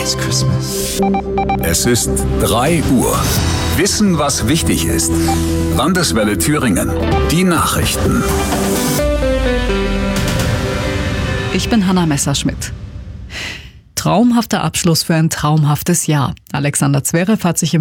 It's Christmas. Es ist 3 Uhr. Wissen, was wichtig ist. Landeswelle Thüringen. Die Nachrichten. Ich bin Hanna Messerschmidt. Traumhafter Abschluss für ein traumhaftes Jahr. Alexander Zverev hat sich im